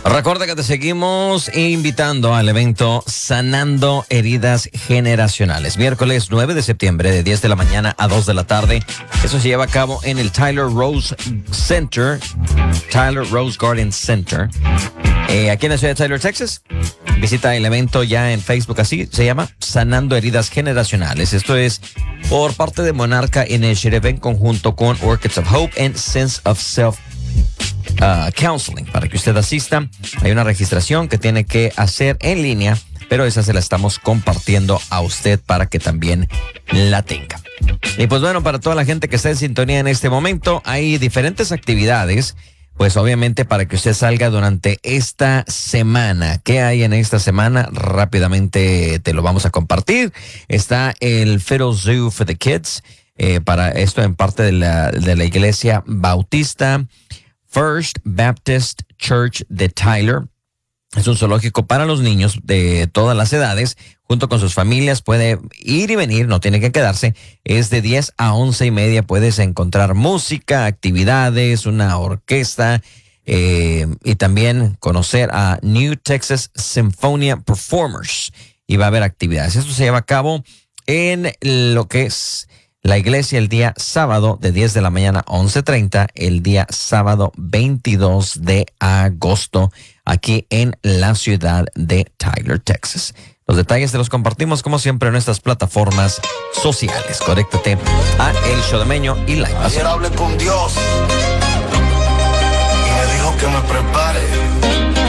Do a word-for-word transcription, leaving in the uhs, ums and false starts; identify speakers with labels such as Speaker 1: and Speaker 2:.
Speaker 1: Recuerda que te seguimos invitando al evento Sanando Heridas Generacionales. Miércoles nueve de septiembre de diez de la mañana a dos de la tarde. Eso se lleva a cabo en el Tyler Rose Center, Tyler Rose Garden Center, eh, aquí en la ciudad de Tyler, Texas. Visita el evento ya en Facebook, así se llama, Sanando Heridas Generacionales. Esto es por parte de Monarca Initiative en conjunto con Orchids of Hope and Sense of Self Uh, counseling. Para que usted asista, hay una registración que tiene que hacer en línea, pero esa se la estamos compartiendo a usted para que también la tenga. Y pues bueno, para toda la gente que está en sintonía en este momento, hay diferentes actividades, pues obviamente para que usted salga durante esta semana. ¿Qué hay en esta semana? Rápidamente te lo vamos a compartir. Está el Fiddle Zoo for the Kids, eh, para esto en parte de la, de la Iglesia Bautista First Baptist Church de Tyler. Es un zoológico para los niños de todas las edades, junto con sus familias. Puede ir y venir, no tiene que quedarse. Es de diez a once y media. Puedes encontrar música, actividades, una orquesta, eh, y también conocer a New Texas Symphonia Performers. Y va a haber actividades. Esto se lleva a cabo en lo que es la iglesia el día sábado de diez de la mañana a once treinta, el día sábado veintidós de agosto, aquí en la ciudad de Tyler, Texas. Los detalles te los compartimos como siempre en nuestras plataformas sociales. Conéctate a El Shodemeño y Live.
Speaker 2: Ayer hablé con Dios y me dijo que me prepare